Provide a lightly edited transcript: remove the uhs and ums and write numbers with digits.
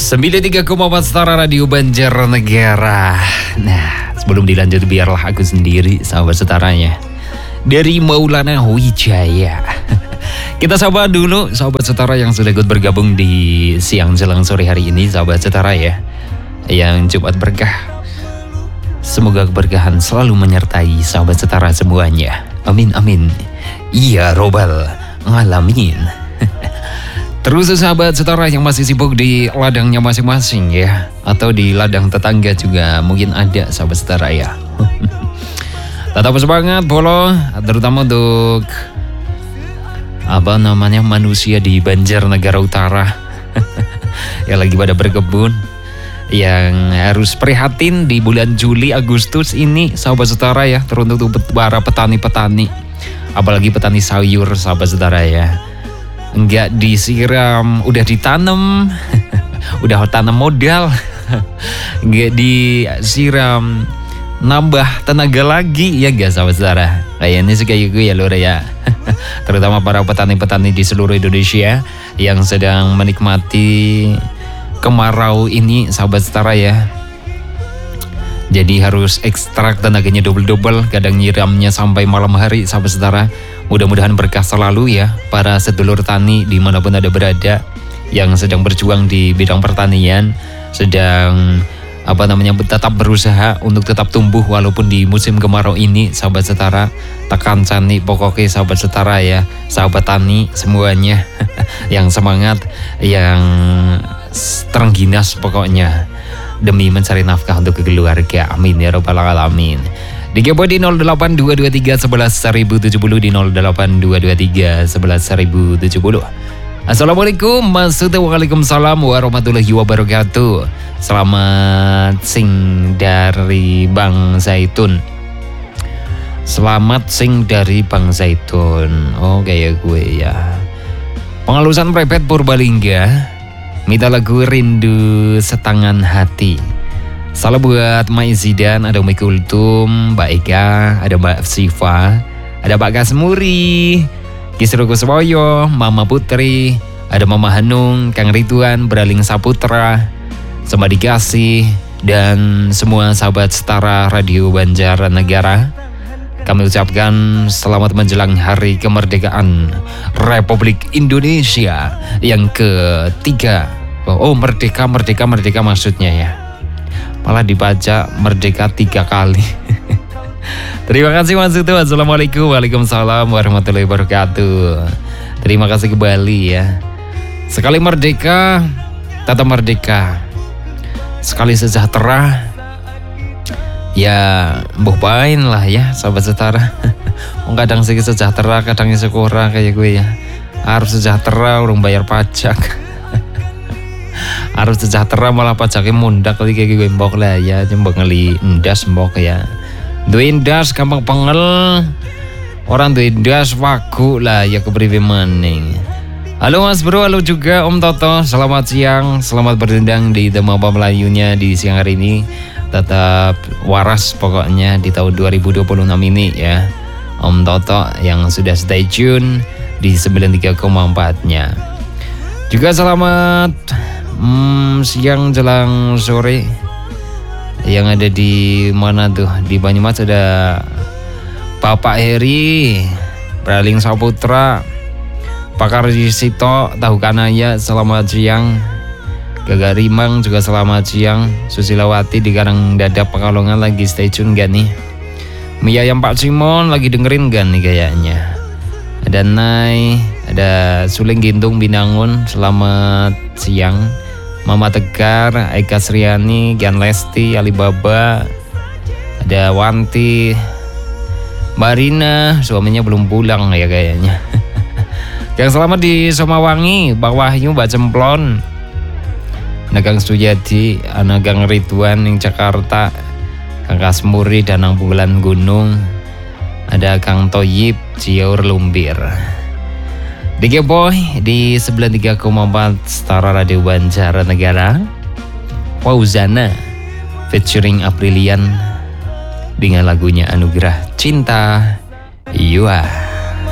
93,4 Setara Radio Banjarnegara. Nah, sebelum dilanjut biarlah aku sendiri sahabat setaranya. Dari Maulana Wijaya. Kita sapa dulu sahabat setara yang sudah ikut bergabung di siang jelang sore hari ini, sahabat setara ya. Yang Jumat berkah. Semoga keberkahan selalu menyertai sahabat setara semuanya. Amin amin. Ya robbal ngalamin. Terus sahabat setara yang masih sibuk di ladangnya masing-masing ya, atau di ladang tetangga juga mungkin ada sahabat setara ya. Tetap semangat Bolo, terutama untuk manusia di Banjarnegara Utara yang lagi pada berkebun, yang harus prihatin di bulan Juli Agustus ini sahabat setara ya, teruntuk para petani-petani, apalagi petani sayur sahabat setara ya. Enggak disiram, udah ditanam, udah tanam modal, enggak disiram, nambah tenaga lagi ya guys sahabat saudara. Kayaknya sih kayak gue ya lur ya. Terutama para petani-petani di seluruh Indonesia yang sedang menikmati kemarau ini sahabat setara ya. Jadi harus ekstrak tenaganya double-double, kadang nyiramnya sampai malam hari sahabat setara. Mudah-mudahan berkah selalu ya para sedulur tani dimanapun ada berada yang sedang berjuang di bidang pertanian, sedang tetap berusaha untuk tetap tumbuh walaupun di musim kemarau ini sahabat setara. Tekan cani pokoknya sahabat setara ya, sahabat tani semuanya yang semangat, yang terengginas pokoknya demi mencari nafkah untuk keluarga. Amin ya robbal alamin. Di Kepo di 08223111070, di 08223111070. Assalamualaikum, Waalaikumsalam warahmatullahi wabarakatuh. Selamat sing dari Bang Zaitun. Selamat sing dari Bang Zaitun. Oh kayak gue ya. Pengalusan Prepet Purbalingga, minta lagu Rindu Setangan Hati. Salam buat Mai Zidan, ada Umi Kultum, Mbak Eka, ada Mbak Siva, ada Pak Kasmuri, Kisru Kuswoyo, Mama Putri, ada Mama Hanung, Kang Rituan, Beraling Saputra, Sama Dikasih, dan semua sahabat setara Radio Banjarnegara. Kami ucapkan selamat menjelang Hari Kemerdekaan Republik Indonesia yang ketiga. Oh merdeka maksudnya ya. Malah dibaca merdeka 3 kali. Terima kasih Mas Utu. Assalamualaikum, waalaikumsalam warahmatullahi wabarakatuh. Terima kasih kembali ya. Sekali merdeka, tetap merdeka. Sekali sejahtera, ya mbuh pain lah ya sahabat setara. Kadang sedikit sejahtera, kadang sekurang kayak gue ya. Harus sejahtera urung bayar pajak. Harus sejahtera malah pajaknya mundak kali kayak gue mbok lah ya, coba ngeli ndas mbok ya. Duwe ndas gampang pengel, orang duwe ndas wagu lah ya kepriwe maning. Halo Mas Bro, halo juga Om Toto, selamat siang, selamat berdendang di Temapa Melayunya di siang hari ini. Tetap waras pokoknya di tahun 2026 ini ya Om Toto yang sudah stay tune di 93,4-nya. Juga selamat siang jelang sore yang ada di mana tuh, di Banyumas ada Bapak Heri, Beraling Saputra, Pakar Sito, Tahu Kanaya, selamat siang. Gagarimang juga selamat siang. Susilawati di Karang Dadap Pekalongan lagi stay tune gak nih? Mia yang Pak Simon lagi dengerin gak nih kayaknya? Ada Nai, ada Suling Gintung Binangun, selamat siang. Mama Tegar, Eka Sriani, Gian Lesti, Alibaba, ada Wanti, Mbak Rina, suaminya belum pulang ya kayaknya. Yang selamat di Somawangi, Mbak Wahyu, Mbak Cemplon, Nagang Sujadi, Anagang Ridwan yang Jakarta, Kang Kasmuri, Danang Bulan Gunung, ada Kang Toyib, Ciaur Lumbir. Di Boy di 93,4 Setara Radio Banjarnegara. Fauzana featuring Aprilian dengan lagunya Anugerah Cinta. Iya.